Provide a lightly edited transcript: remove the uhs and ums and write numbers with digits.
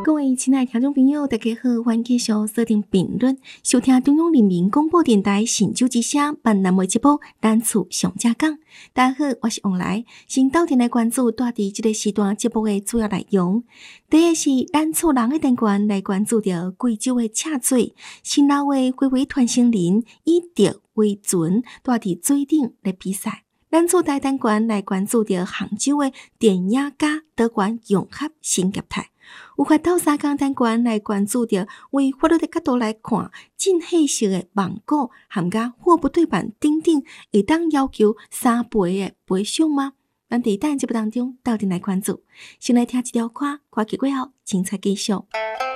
各位亲爱的听众朋友，大家好，欢迎继续锁定评论，收听中央人民广播电台新竹之声版南美节目单词上正讲。大家好，我是王来，先到店来关注带伫这个时段节目的主要内容。第一是单词人的单元来关注到贵州的赤水，新老的花花团成林以蝶为准，带伫水顶来比赛。咱做大单元来关注到杭州的电影家德管融合新业态。有法头三讲单元来关注到，为法律的角度来看，进系式的网购含甲货不对版等等，会当要求3倍的赔偿吗？咱伫等节目当中到底来关注。先来听一条歌，歌曲过后，精彩继续。